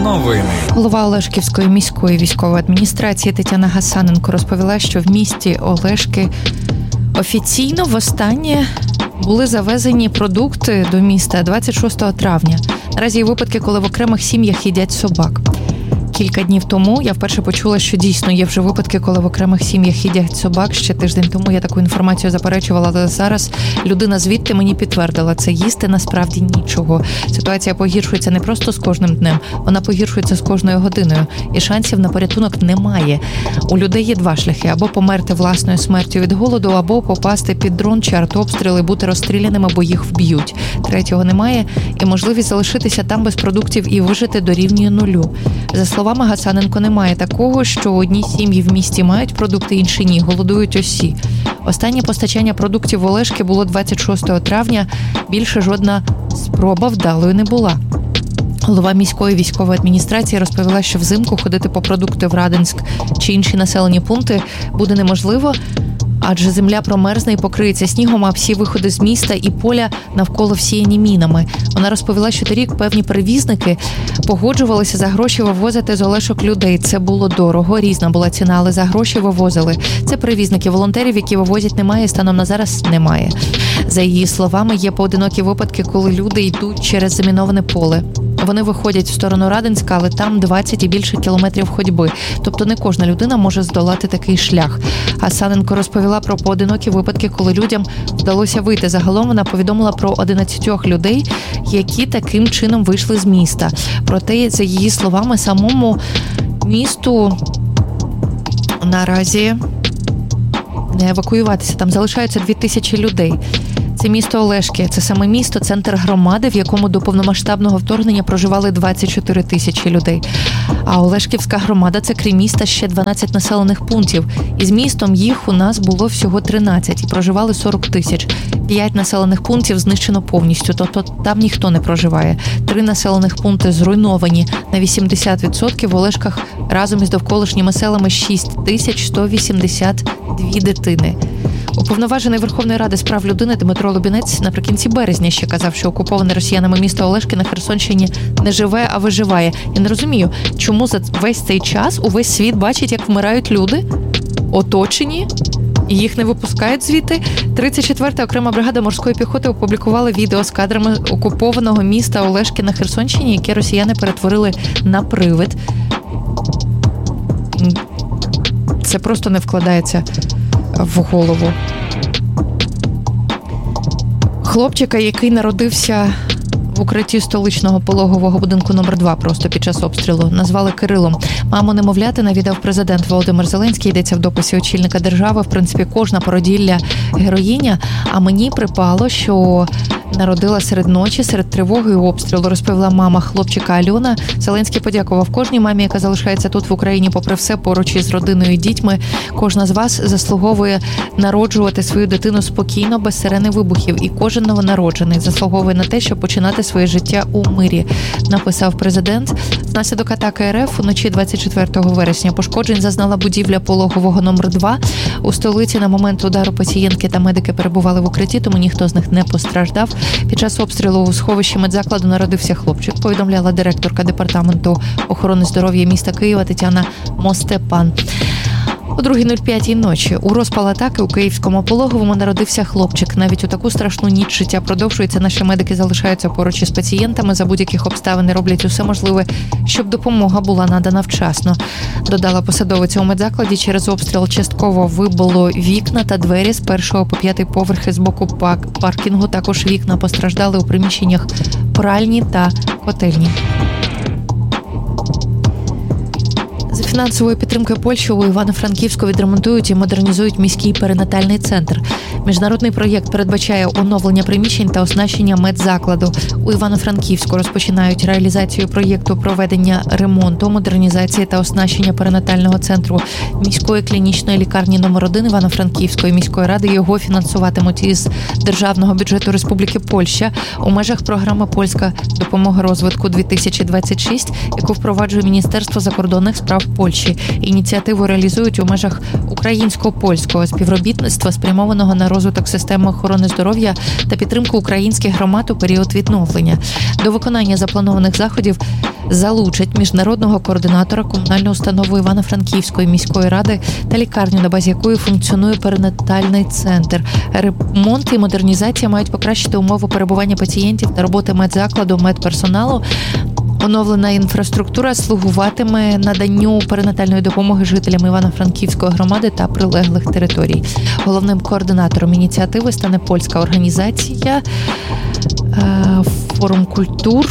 Новини. Голова Олешківської міської військової адміністрації Тетяна Гасаненко розповіла, що в місті Олешки офіційно востаннє були завезені продукти до міста 26 травня. Наразі є випадки, коли в окремих сім'ях їдять собак. Кілька днів тому я вперше почула, що дійсно є вже випадки, коли в окремих сім'ях їдять собак. Ще тиждень тому я таку інформацію заперечувала, але зараз людина звідти мені підтвердила, це їсти насправді нічого. Ситуація погіршується не просто з кожним днем, вона погіршується з кожною годиною. І шансів на порятунок немає. У людей є два шляхи: або померти власною смертю від голоду, або попасти під дрон чи артобстріли, бути розстріляними, бо їх вб'ють. Третього немає, і можливість залишитися там без продуктів і вижити дорівнює нулю. За словами Гасаненко, немає такого, що одні сім'ї в місті мають продукти, інші ні. Голодують усі. Останнє постачання продуктів в Олешки було 26 травня. Більше жодна спроба вдалою не була. Голова міської військової адміністрації розповіла, що взимку ходити по продукти в Радинськ чи інші населені пункти буде неможливо, адже земля промерзне і покриється снігом, а всі виходи з міста і поля навколо всіяні мінами. Вона розповіла, що торік певні перевізники погоджувалися за гроші вивозити з Олешок людей. Це було дорого, різна була ціна, але за гроші вивозили. Це перевізники, волонтерів, які вивозять, немає, станом на зараз немає. За її словами, є поодинокі випадки, коли люди йдуть через заміноване поле. Вони виходять в сторону Радинська, але там 20 і більше кілометрів ходьби. Тобто не кожна людина може здолати такий шлях. Гасаненко розповіла про поодинокі випадки, коли людям вдалося вийти. Загалом вона повідомила про 11 людей, які таким чином вийшли з міста. Проте, за її словами, самому місту наразі не евакуюватися. Там залишаються 2000 людей. Це місто Олешки, це саме місто, центр громади, в якому до повномасштабного вторгнення проживали 24 тисячі людей. А Олешківська громада – це крім міста ще 12 населених пунктів. І з містом їх у нас було всього 13, і проживали 40 тисяч. 5 населених пунктів знищено повністю, тобто там ніхто не проживає. 3 населених пункти зруйновані на 80%. В Олешках разом із довколишніми селами 6182 дитини. Уповноважений Верховної Ради з прав людини Дмитро Лубінець наприкінці березня ще казав, що окуповане росіянами місто Олешки на Херсонщині не живе, а виживає. Я не розумію, чому за весь цей час увесь світ бачить, як вмирають люди, оточені, і їх не випускають звідти. 34-та окрема бригада морської піхоти опублікувала відео з кадрами окупованого міста Олешки на Херсонщині, яке росіяни перетворили на привид. Це просто не вкладається в голову. Хлопчика, який народився в укритті столичного пологового будинку номер 2 просто під час обстрілу, назвали Кирилом. Маму немовляти навідав президент Володимир Зеленський, йдеться в дописі очільника держави. В принципі, кожна породілля героїня, а мені припало, що народила серед ночі, серед тривоги і обстрілу, розповіла мама хлопчика Альона. Зеленський подякував кожній мамі, яка залишається тут в Україні, попри все, поруч із родиною і дітьми. Кожна з вас заслуговує народжувати свою дитину спокійно, без сирени вибухів. І кожен новонароджений заслуговує на те, щоб починати своє життя у мирі, написав президент. Внаслідок атаки РФ уночі 24 вересня пошкоджень зазнала будівля пологового номер 2. У столиці на момент удару пацієнтки та медики перебували в укритті, тому ніхто з них не постраждав. Під час обстрілу у сховищі медзакладу народився хлопчик, повідомляла директорка департаменту охорони здоров'я міста Києва Тетяна Мостепан. О 2:05 ночі у розпал атаки у Київському пологовому народився хлопчик. Навіть у таку страшну ніч життя продовжується. Наші медики залишаються поруч із пацієнтами, за будь-яких обставин роблять усе можливе, щоб допомога була надана вчасно. Додала посадовиця, у медзакладі через обстріл частково вибило вікна та двері з 1 по 5 поверхи з боку паркінгу. Також вікна постраждали у приміщеннях пральні та котельні. За фінансовою підтримкою Польщі у Івано-Франківську відремонтують і модернізують міський перинатальний центр. Міжнародний проєкт передбачає оновлення приміщень та оснащення медзакладу. У Івано-Франківську розпочинають реалізацію проєкту проведення ремонту, модернізації та оснащення перинатального центру міської клінічної лікарні номер 1 Івано-Франківської міської ради. Його фінансуватимуть із державного бюджету Республіки Польща у межах програми «Польська допомога розвитку 2026», яку впроваджує Міністерство закордонних справ Польщі. Ініціативу реалізують у межах українсько-польського співробітництва, спрямованого на розвиток системи охорони здоров'я та підтримку українських громад у період відновлення. До виконання запланованих заходів залучать міжнародного координатора комунальної установи Івано-Франківської міської ради та лікарню, на базі якої функціонує перинатальний центр. Ремонт і модернізація мають покращити умови перебування пацієнтів та роботи медзакладу, медперсоналу. Оновлена інфраструктура слугуватиме наданню перинатальної допомоги жителям Івано-Франківської громади та прилеглих територій. Головним координатором ініціативи стане польська організація «Форум культур».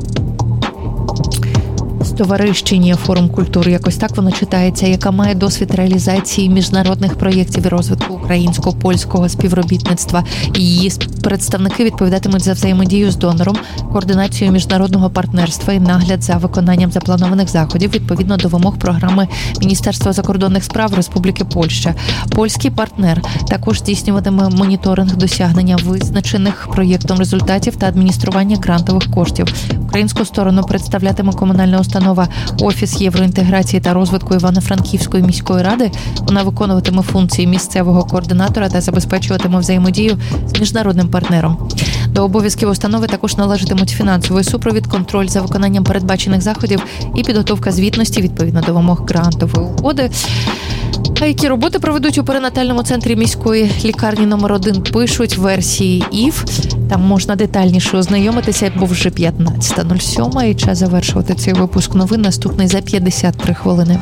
Товарищення «Форум культур», якось так воно читається, яка має досвід реалізації міжнародних проєктів і розвитку українсько-польського співробітництва. Її представники відповідатимуть за взаємодію з донором, координацію міжнародного партнерства і нагляд за виконанням запланованих заходів відповідно до вимог програми Міністерства закордонних справ Республіки Польща. Польський партнер також здійснюватиме моніторинг досягнення визначених проєктом результатів та адміністрування грантових коштів. Українську сторону представлятиме комунальна установа «Офіс євроінтеграції та розвитку Івано-Франківської міської ради». Вона виконуватиме функції місцевого координатора та забезпечуватиме взаємодію з міжнародним партнером. До обов'язків установи також належатимуть фінансовий супровід, контроль за виконанням передбачених заходів і підготовка звітності відповідно до вимог грантової угоди. А які роботи проведуть у перинатальному центрі міської лікарні номер 1, пишуть версії ІВ. Там можна детальніше ознайомитися, бо вже 15:07 і час завершувати цей випуск новин. Наступний за 53 хвилини.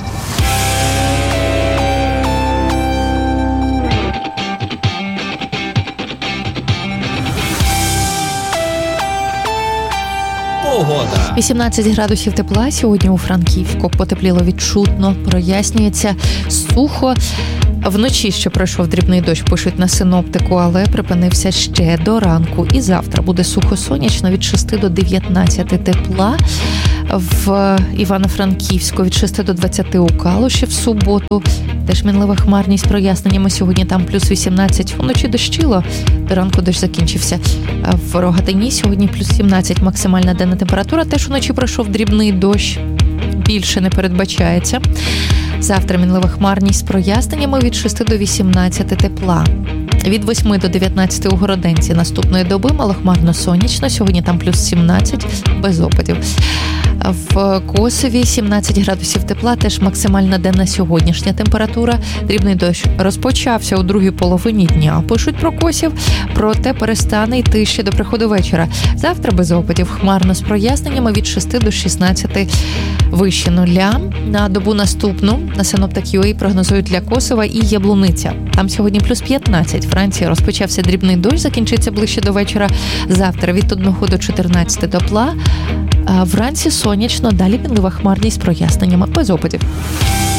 Погода. 18 градусів тепла сьогодні у Франківську. Потепліло відчутно, прояснюється сухо. Вночі ще пройшов дрібний дощ, пишуть на синоптику, але припинився ще до ранку. І завтра буде сухо-сонячно від 6 до 19 тепла. В Івано-Франківську від 6 до 20 у Калуші в суботу. Теж мінлива хмарність проясненнями. Сьогодні там плюс 18. Вночі дощило, до ранку дощ закінчився. В Рогатині сьогодні плюс 17 максимальна денна температура. Теж вночі пройшов дрібний дощ. Більше не передбачається. Завтра мінлива хмарність з проясненнями від 6 до 18 тепла. Від 8 до 19 у Городенці наступної доби малохмарно сонячно. Сьогодні там плюс 17, без опадів. В Косові 17 градусів тепла, теж максимальна денна сьогоднішня температура. Дрібний дощ розпочався у другій половині дня, пишуть про Косів, проте перестане йти ще до приходу вечора. Завтра без опадів, хмарно з проясненнями від 6 до 16 вище нуля. На добу наступну на Синоптик.UA прогнозують для Косова і Яблуниця. Там сьогодні плюс 15. Франції розпочався дрібний дощ, закінчиться ближче до вечора. Завтра від 1 до 14 тепла. Вранці сонячно, далі мінлива хмарність з проясненнями без опадів.